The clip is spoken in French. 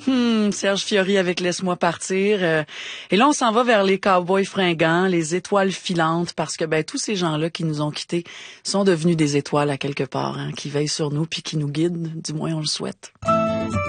Serge Fiori avec Laisse-moi partir. Et là, on s'en va vers les cowboys fringants, les étoiles filantes, parce que tous ces gens-là qui nous ont quittés sont devenus des étoiles à quelque part, qui veillent sur nous puis qui nous guident, du moins on le souhaite.